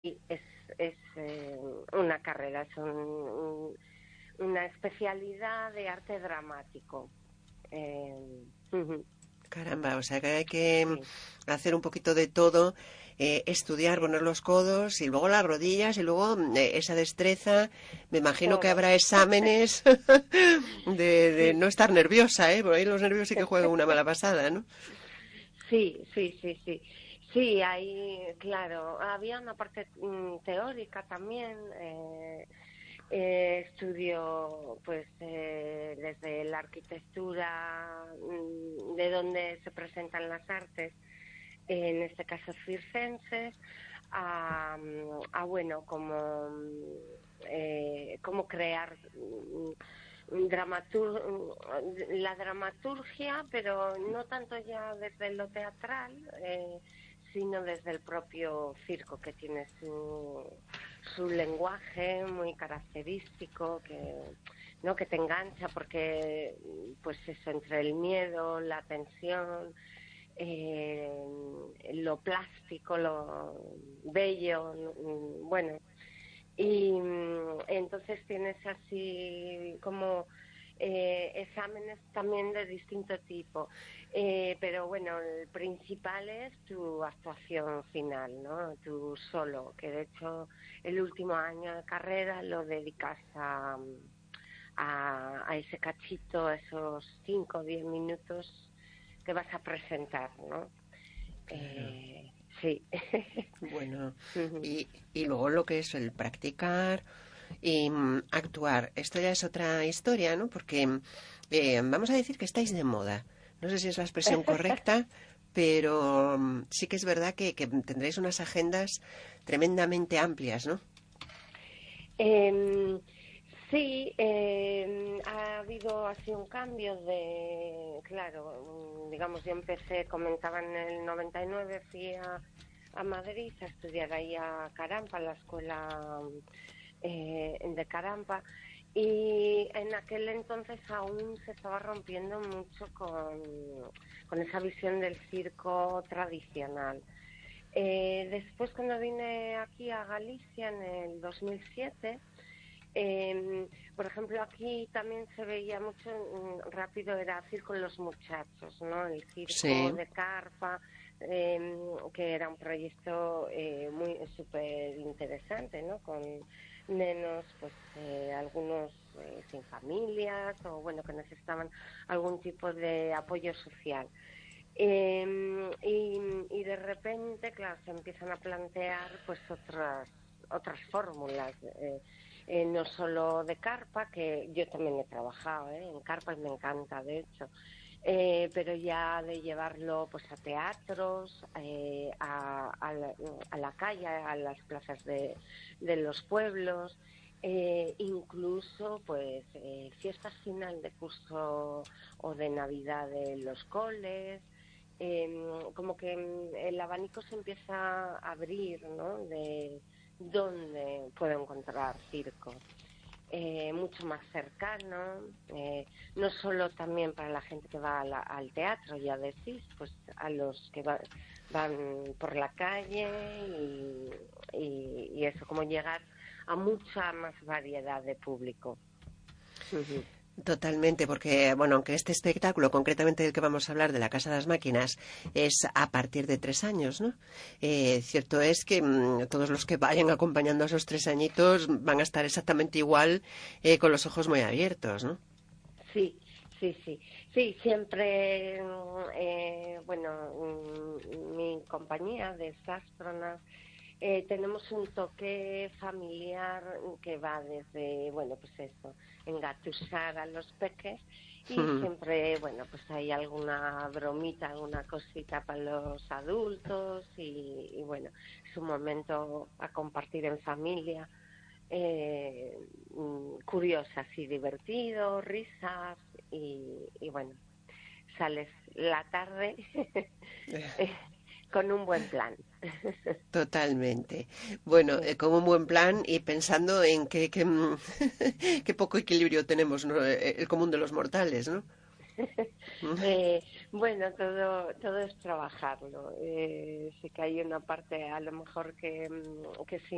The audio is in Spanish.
es una carrera, una especialidad de arte dramático. Ujú, Caramba, o sea que hay que sí, hacer un poquito de todo, estudiar, poner los codos y luego las rodillas y luego esa destreza. Me imagino que todo. habrá exámenes de Sí. no estar nerviosa, ¿eh? Por ahí los nervios sí que juegan una mala pasada, ¿no? Sí, sí, sí, sí. Sí, ahí, claro, había una parte teórica también. Estudio, pues, desde la arquitectura, de donde se presentan las artes, en este caso circenses, bueno, cómo crear la dramaturgia, pero no tanto ya desde lo teatral, sino desde el propio circo, que tiene su lenguaje muy característico, que te engancha, porque pues eso, entre el miedo, la tensión, eh, lo plástico, lo bello, bueno, y entonces tienes así como exámenes también de distinto tipo. Pero bueno, el principal es tu actuación final, ¿no? Tu solo, que de hecho el último año de carrera lo dedicas a ese cachito, a esos 5 o 10 minutos que vas a presentar, ¿no? Claro. Sí. Bueno, y luego lo que es el practicar y actuar. Esto ya es otra historia, ¿no? Porque vamos a decir que estáis de moda. No sé si es la expresión correcta, pero sí que es verdad que tendréis unas agendas tremendamente amplias, ¿no? Em, sí, ha habido así un cambio claro, digamos, yo empecé, comentaba en el 99, fui a Madrid a estudiar ahí a Carampa, la escuela de Carampa, y en aquel entonces aún se estaba rompiendo mucho con esa visión del circo tradicional. Después, cuando vine aquí a Galicia en el 2007, por ejemplo, aquí también se veía mucho, rápido era Circo en los Muchachos, ¿no? El circo Sí. de carpa, que era un proyecto muy súper interesante, ¿no? Con nenos, pues algunos sin familias o, bueno, que necesitaban algún tipo de apoyo social. Y de repente, claro, se empiezan a plantear pues otras fórmulas, no solo de carpa, que yo también he trabajado en carpa y me encanta, de hecho, pero ya de llevarlo pues a teatros, a la calle, a las plazas de los pueblos, incluso pues fiestas final de curso o de Navidad de los coles. Como que el abanico se empieza a abrir, ¿no? De dónde puedo encontrar circo. Mucho más cercano, no solo también para la gente que va al teatro, ya decís, pues a los que van por la calle y eso, como llegar a mucha más variedad de público. Totalmente, porque, bueno, aunque este espectáculo, concretamente del que vamos a hablar, de la Casa de las Máquinas, es a partir de 3 años, ¿no? Cierto es que todos los que vayan acompañando a esos 3 añitos van a estar exactamente igual, con los ojos muy abiertos, ¿no? Sí, sí, sí, sí, siempre, bueno, mi compañía de Sastronas, tenemos un toque familiar que va desde, bueno, pues eso, engatusar a los peques, y siempre, bueno, pues hay alguna bromita, alguna cosita para los adultos y bueno, es un momento a compartir en familia, curiosas y divertido, risas y bueno, sales la tarde eh, con un buen plan. Totalmente. Bueno, Sí. con un buen plan y pensando en qué poco equilibrio tenemos, ¿no? El común de los mortales, ¿no? Bueno, todo es trabajarlo. Sí que hay una parte a lo mejor que sí